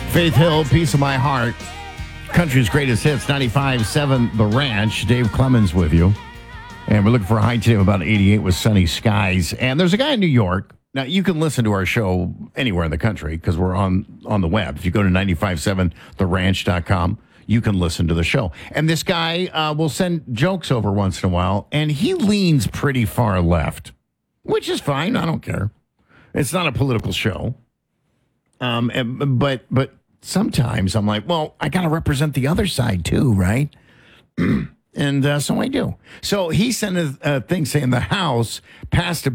Faith Hill, Piece of My Heart. Country's greatest hits, 95.7 The Ranch. Dave Clemens with you. And we're looking for a high today of about 88 with sunny skies. And there's a guy in New York. Now, you can listen to our show anywhere in the country because we're on the web. If you go to 957theranch.com, you can listen to the show. And this guy will send jokes over once in a while, and he leans pretty far left, which is fine. I don't care. It's not a political show. But sometimes I'm like, well, I got to represent the other side too, right? And so I do. So he sent a thing saying the House passed a